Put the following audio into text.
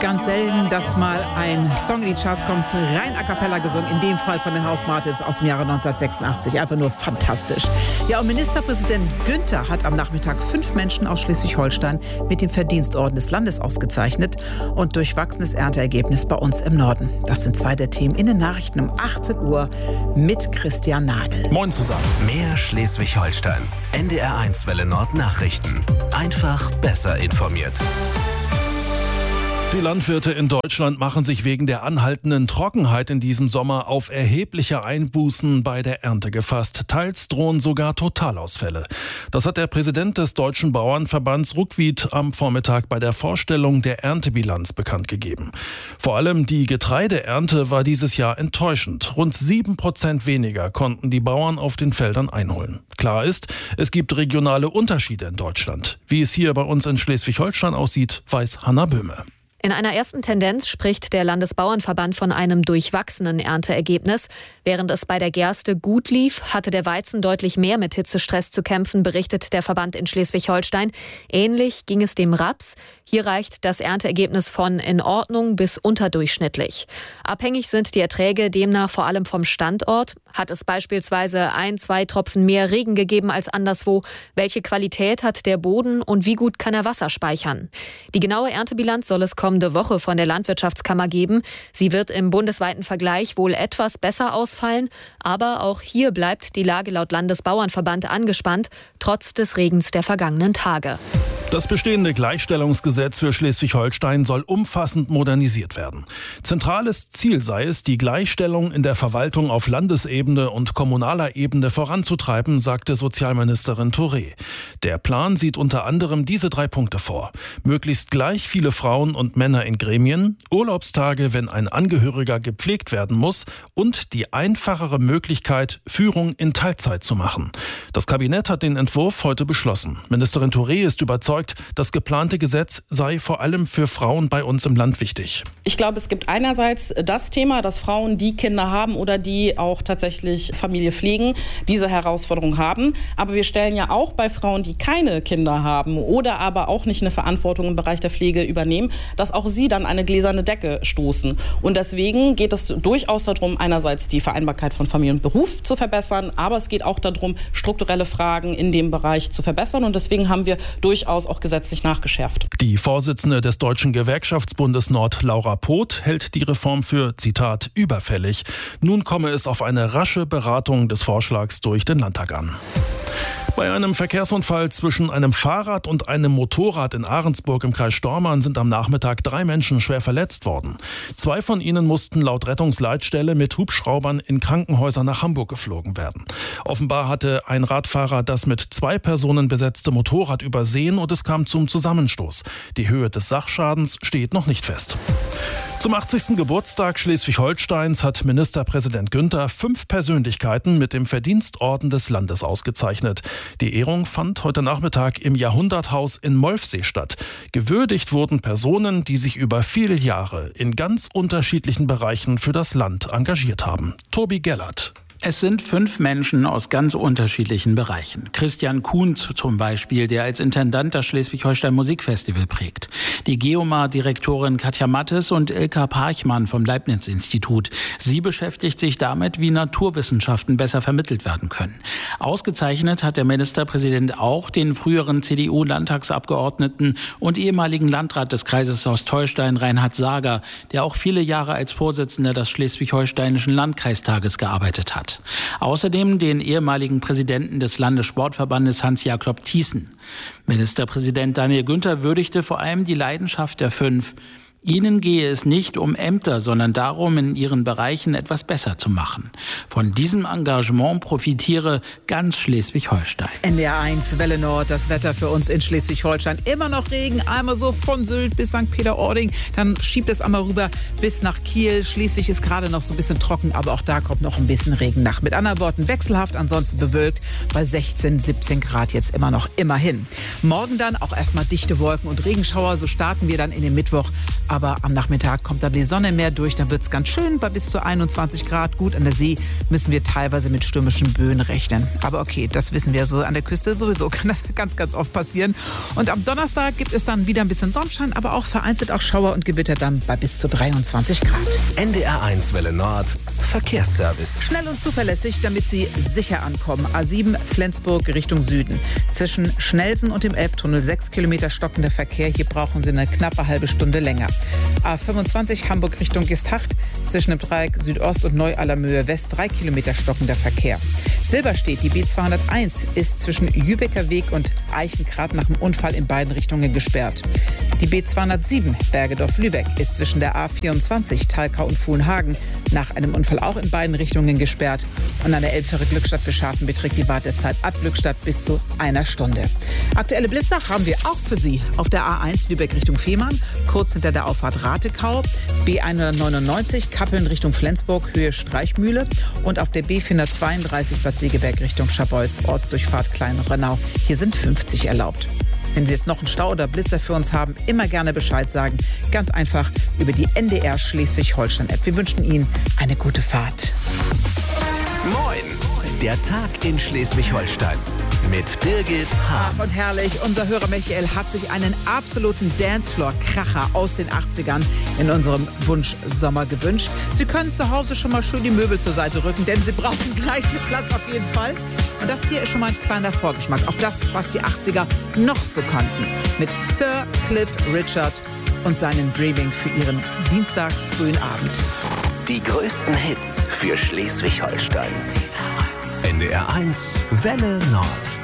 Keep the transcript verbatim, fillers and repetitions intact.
Ganz selten, dass mal ein Song in die Charts kommt, rein a cappella gesungen, in dem Fall von den House Martins aus dem Jahre neunzehnhundertsechsundachtzig. Einfach nur fantastisch. Ja, und Ministerpräsident Günther hat am Nachmittag fünf Menschen aus Schleswig-Holstein mit dem Verdienstorden des Landes ausgezeichnet und durchwachsenes Ernteergebnis bei uns im Norden. Das sind zwei der Themen in den Nachrichten um achtzehn Uhr mit Christian Nagel. Moin zusammen. Mehr Schleswig-Holstein. N D R eins Welle Nord Nachrichten. Einfach besser informiert. Die Landwirte in Deutschland machen sich wegen der anhaltenden Trockenheit in diesem Sommer auf erhebliche Einbußen bei der Ernte gefasst. Teils drohen sogar Totalausfälle. Das hat der Präsident des Deutschen Bauernverbands Ruckwied am Vormittag bei der Vorstellung der Erntebilanz bekannt gegeben. Vor allem die Getreideernte war dieses Jahr enttäuschend. Rund sieben Prozent weniger konnten die Bauern auf den Feldern einholen. Klar ist, es gibt regionale Unterschiede in Deutschland. Wie es hier bei uns in Schleswig-Holstein aussieht, weiß Hanna Böhme. In einer ersten Tendenz spricht der Landesbauernverband von einem durchwachsenen Ernteergebnis. Während es bei der Gerste gut lief, hatte der Weizen deutlich mehr mit Hitzestress zu kämpfen, berichtet der Verband in Schleswig-Holstein. Ähnlich ging es dem Raps. Hier reicht das Ernteergebnis von in Ordnung bis unterdurchschnittlich. Abhängig sind die Erträge demnach vor allem vom Standort. Hat es beispielsweise ein, zwei Tropfen mehr Regen gegeben als anderswo? Welche Qualität hat der Boden und wie gut kann er Wasser speichern? Die genaue Erntebilanz soll es kommende Woche von der Landwirtschaftskammer geben. Sie wird im bundesweiten Vergleich wohl etwas besser ausfallen, aber auch hier bleibt die Lage laut Landesbauernverband angespannt, trotz des Regens der vergangenen Tage. Das bestehende Gleichstellungsgesetz für Schleswig-Holstein soll umfassend modernisiert werden. Zentrales Ziel sei es, die Gleichstellung in der Verwaltung auf Landesebene und kommunaler Ebene voranzutreiben, sagte Sozialministerin Touré. Der Plan sieht unter anderem diese drei Punkte vor. Möglichst gleich viele Frauen und Männer in Gremien, Urlaubstage, wenn ein Angehöriger gepflegt werden muss und die einfachere Möglichkeit, Führung in Teilzeit zu machen. Das Kabinett hat den Entwurf heute beschlossen. Ministerin Touré ist überzeugt, das geplante Gesetz sei vor allem für Frauen bei uns im Land wichtig. Ich glaube, es gibt einerseits das Thema, dass Frauen, die Kinder haben oder die auch tatsächlich Familie pflegen, diese Herausforderung haben. Aber wir stellen ja auch bei Frauen, die keine Kinder haben oder aber auch nicht eine Verantwortung im Bereich der Pflege übernehmen, dass auch sie dann eine gläserne Decke stoßen. Und deswegen geht es durchaus darum, einerseits die Vereinbarkeit von Familie und Beruf zu verbessern, aber es geht auch darum, strukturelle Fragen in dem Bereich zu verbessern. Und deswegen haben wir durchaus auch gesetzlich nachgeschärft. Die Vorsitzende des Deutschen Gewerkschaftsbundes Nord, Laura Poth, hält die Reform für, Zitat, überfällig. Nun komme es auf eine rasche Beratung des Vorschlags durch den Landtag an. Bei einem Verkehrsunfall zwischen einem Fahrrad und einem Motorrad in Ahrensburg im Kreis Stormarn sind am Nachmittag drei Menschen schwer verletzt worden. Zwei von ihnen mussten laut Rettungsleitstelle mit Hubschraubern in Krankenhäuser nach Hamburg geflogen werden. Offenbar hatte ein Radfahrer das mit zwei Personen besetzte Motorrad übersehen und es kam zum Zusammenstoß. Die Höhe des Sachschadens steht noch nicht fest. Zum achtzigsten Geburtstag Schleswig-Holsteins hat Ministerpräsident Günther fünf Persönlichkeiten mit dem Verdienstorden des Landes ausgezeichnet. Die Ehrung fand heute Nachmittag im Jahrhunderthaus in Molfsee statt. Gewürdigt wurden Personen, die sich über viele Jahre in ganz unterschiedlichen Bereichen für das Land engagiert haben. Tobi Gellert. Es sind fünf Menschen aus ganz unterschiedlichen Bereichen. Christian Kuhns zum Beispiel, der als Intendant das Schleswig-Holstein Musikfestival prägt. Die Geomar-Direktorin Katja Mattes und Ilka Parchmann vom Leibniz-Institut. Sie beschäftigt sich damit, wie Naturwissenschaften besser vermittelt werden können. Ausgezeichnet hat der Ministerpräsident auch den früheren C D U-Landtagsabgeordneten und ehemaligen Landrat des Kreises Ostholstein, Reinhard Sager, der auch viele Jahre als Vorsitzender des Schleswig-Holsteinischen Landkreistages gearbeitet hat. Außerdem den ehemaligen Präsidenten des Landessportverbandes Hans-Jakob Thiessen. Ministerpräsident Daniel Günther würdigte vor allem die Leidenschaft der fünf. Ihnen gehe es nicht um Ämter, sondern darum, in ihren Bereichen etwas besser zu machen. Von diesem Engagement profitiere ganz Schleswig-Holstein. N D R eins Welle Nord, das Wetter für uns in Schleswig-Holstein. Immer noch Regen, einmal so von Sylt bis Sankt Peter-Ording. Dann schiebt es einmal rüber bis nach Kiel. Schleswig ist gerade noch so ein bisschen trocken, aber auch da kommt noch ein bisschen Regen nach. Mit anderen Worten, wechselhaft, ansonsten bewölkt bei sechzehn, siebzehn Grad jetzt immer noch immerhin. Morgen dann auch erstmal dichte Wolken und Regenschauer. So starten wir dann in den Mittwoch aber am Nachmittag kommt dann die Sonne mehr durch. Dann wird es ganz schön bei bis zu einundzwanzig Grad. Gut, an der See müssen wir teilweise mit stürmischen Böen rechnen. Aber okay, das wissen wir so. An der Küste sowieso kann das ganz, ganz oft passieren. Und am Donnerstag gibt es dann wieder ein bisschen Sonnenschein, aber auch vereinzelt auch Schauer und Gewitter dann bei bis zu dreiundzwanzig Grad. N D R eins Welle Nord, Verkehrsservice. Schnell und zuverlässig, damit Sie sicher ankommen. A sieben Flensburg Richtung Süden. Zwischen Schnelsen und dem Elbtunnel sechs Kilometer stockender Verkehr. Hier brauchen Sie eine knappe halbe Stunde länger. A fünfundzwanzig Hamburg Richtung Gisthacht. Zwischen dem Dreieck Südost und Neu-Allermöhe West drei Kilometer stockender Verkehr. Silberstedt, die B zweihunderteins, ist zwischen Jübecker Weg und Eichengrad nach dem Unfall in beiden Richtungen gesperrt. Die B zweihundertsieben Bergedorf-Lübeck ist zwischen der A vierundzwanzig Thalkau und Fuhlhagen nach einem Unfall auch in beiden Richtungen gesperrt. Und an der Elbfähre Glückstadt Beschafen beträgt die Wartezeit ab Glückstadt bis zu einer Stunde. Aktuelle Blitzer haben wir auch für Sie auf der A eins Lübeck Richtung Fehmarn, kurz hinter der Auffahrt Ratekau, B hundertneunundneunzig Kappeln Richtung Flensburg, Höhe Streichmühle und auf der B vierhundertzweiunddreißig Bad Segeberg Richtung Scharbeutz, Ortsdurchfahrt Klein-Rönnau. Hier sind fünfzig erlaubt. Wenn Sie jetzt noch einen Stau oder Blitzer für uns haben, immer gerne Bescheid sagen. Ganz einfach über die N D R Schleswig-Holstein-App. Wir wünschen Ihnen eine gute Fahrt. Moin, der Tag in Schleswig-Holstein mit Birgit Hahn. Ach, und herrlich, unser Hörer Michael hat sich einen absoluten Dancefloor-Kracher aus den achtzigern in unserem Wunschsommer gewünscht. Sie können zu Hause schon mal schön die Möbel zur Seite rücken, denn Sie brauchen gleich einen Platz auf jeden Fall. Und das hier ist schon mal ein kleiner Vorgeschmack auf das, was die achtziger noch so kannten. Mit Sir Cliff Richard und seinem Dreaming für Ihren Dienstag frühen Abend. Die größten Hits für Schleswig-Holstein. N D R eins Welle Nord.